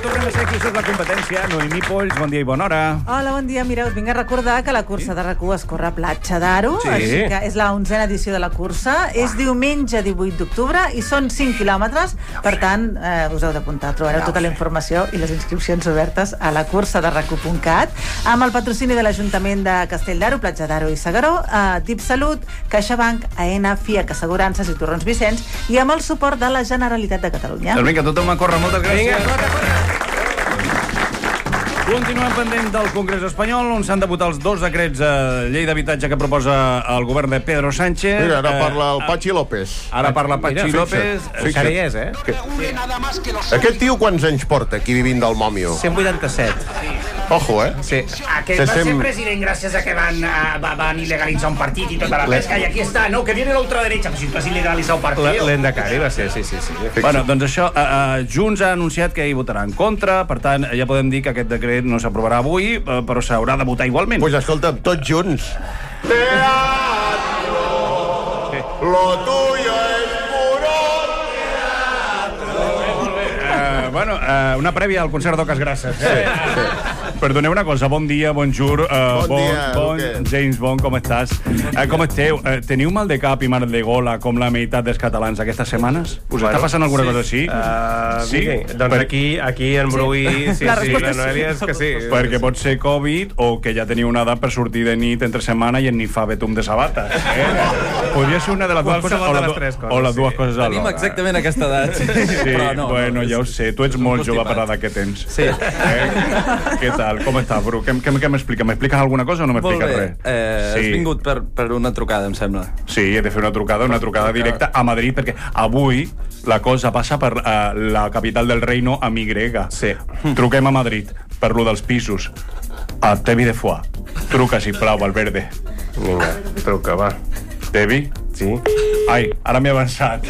tornem a ser aquí, això és la competència. Noemí Polls, bon dia i bona hora. Hola, bon dia. Mireu, us vinc a recordar que la cursa de RAC1 es corre a Platja d'Aro. Sí. Així que és la 11a edició de la cursa. És diumenge 18 d'octubre i són 5 quilòmetres. Per tant, us heu d'apuntar. Trobareu tota la informació i les inscripcions obertes a la cursa de RAC1.cat amb el patrocini de l'Ajuntament de Castell d'Aro, Platja d'Aro i S'Agaró, DIP Salut, CaixaBank, AENA, FIAC Assegurances i Torrons Vicenç i amb el suport de la Generalitat de Catalunya. Doncs vinga, tothom a córrer, moltes gràcies. Continuem pendent del Congrés espanyol, on s'han de votar els 2 decrets de llei d'habitatge que proposa el govern de Pedro Sánchez. Mira, ara parla el Patxi López. Ara parla Patxi López. Encara hi és, Aquest tio quants anys porta aquí vivint del mòmio? 187. Ojo, Sí. Aquest va ser president gràcies a que van il·legalitzar un partit i tota la pesca, i aquí està, no, que viene la ultraderecha, però si tu has il·legalitzat un partit. L'Endacari va ser, sí. Bueno, doncs això, Junts ha anunciat que hi votarà en contra, per tant, ja podem dir que aquest decret no s'aprovarà avui, però s'haurà de votar igualment. Pues escolta'm, tots junts. Teatro, lo tuyo es puro teatro. Bueno, una prèvia al concert d'Oques Grasses. Perdoneu una cosa, bon dia, bonjour, bon James Bond, com estàs? Com esteu? Teniu mal de cap i mal de gola com la meitat dels catalans aquestes setmanes? Us està passant alguna cosa així? Sí? Doncs aquí en Bruí, sí, la Noelia és que sí. Perquè pot ser Covid o que ja teniu una edat per sortir de nit entre setmana i en ni fa betum de sabates. Podria ser una de les dues coses o les dues coses alhora. Tenim exactament aquesta edat. Sí, bueno, ja ho sé. Tu ets molt jove per l'edat que tens. Sí. Què tal? Com estàs, Bru? Què m'expliques? M'expliques alguna cosa o no m'expliques res? Has vingut per una trucada, em sembla. Sí, he de fer una trucada directa a Madrid, perquè avui la cosa passa per la capital del reino amb Y. Sí. Truquem a Madrid per lo dels pisos. A Tevi de Foix. Truca, sisplau, Valverde. Vinga, truca, va. Tevi? Sí. Ai, ara m'he avançat.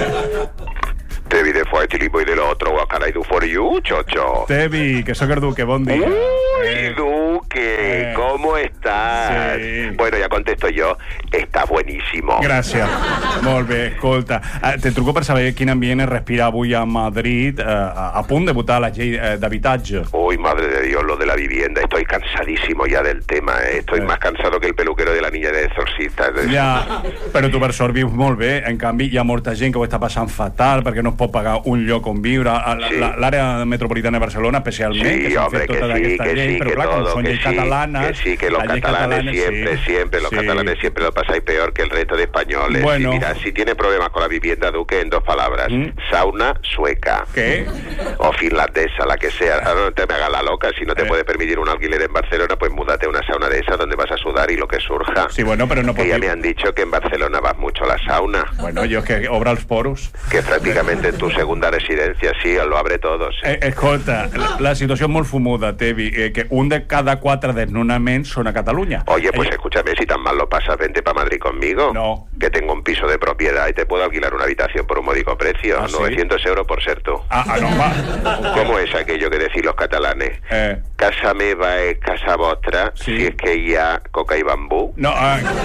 Tevi de Foix, Tilipo y del otro, what can I do for you, chocho? Tevi, que sóc el Duque, bon dia. Uy, Duque, ¿cómo estás? Sí. Bueno, ya contesto yo, estás buenísimo. Gràcies. Molt bé, escolta. Te truco per saber quin ambient es respira avui a Madrid, a punt de votar la llei d'habitatge. Uy, madre de Dios, lo de la vivienda. Estoy cansadísimo ya del tema, Estoy más cansado que el peluquero de la niña de Exorcista. Ja, però tu per sort vius molt bé. En canvi, hi ha molta gent que ho està passant fatal perquè no es pot pagar un lloc on viure. L'àrea metropolitana de Barcelona, especialment, Sí, que s'han hombre, fet que tota sí, aquesta que llei, sí, però que clar, com todo, són que lleis sí, catalanes... que sí, que los catalanes siempre, los catalanes siempre lo pasáis peor que el resto de españoles. Bueno. Y mira, si tiene problemas con la vivienda, Duque, en 2 palabras. Sauna sueca. ¿Qué? O finlandesa, la que sea. Ahora no te me hagas la loca. Si no te puedes permitir un alquiler en Barcelona, pues múdate a una sauna de esa donde vas a sudar y lo que surja. Sí, bueno, però no pot Que ya dir... me han dicho que en Barcelona vas mucho a la sauna. Bueno, jo és que obre els poros. Que prácticamente en tu segunda residencia, sí, lo abre todo. Sí. Escolta, la situació és molt fumuda, Tevi, que un de cada 4 desnonaments són a Catalunya. Oye, pues escúchame, si tan mal lo pasas, vente para Madrid conmigo. No. Que tengo un piso de propiedad y te puedo alquilar una habitación por un módico precio. ¿Ah, sí? 900 euros por ser tú. No, va. ¿Cómo es aquello que decís los catalanes? Casa meva es casa vostra, Sí. si és que hi ha coca i bambú. No,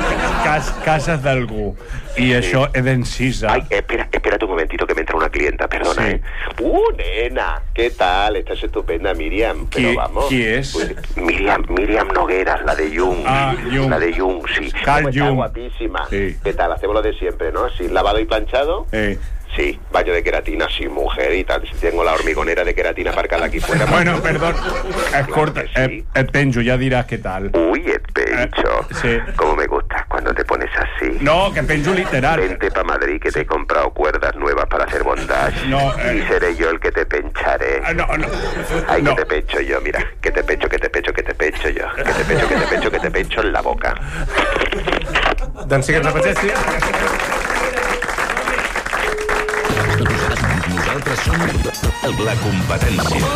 cases d'algú. I això és d'encisa. Ay, espérate un momentito que me entra una clienta, perdona, Sí. Nena, ¿qué tal? Estás estupenda, Miriam. Pero vamos. Qui és? Pues, Miriam Nogueras, la de Jung. Jung. La de Jung, sí. Carl ¿Cómo está? Jung. Guapísima. Sí. ¿Qué tal? Hacemos lo de siempre, ¿no? Sí, lavado y planchado. Sí, baño de queratina, sí, mujer y tal. Si tengo la hormigonera de queratina aparcada aquí fuera. Bueno, perdó. Escolta, et penjo, ja diràs què tal. Uy, el pencho. Sí. Cómo me gustas cuando te pones así. No, que penjo literal. Vente pa' Madrid que te he comprado cuerdas nuevas para hacer bondage. No, Y seré yo el que te pencharé. No. Ay, No. que te pecho yo, mira. Que te pecho yo. Que te pecho en la boca. Doncs sí que ens apeteixi. Nosaltres som la competència.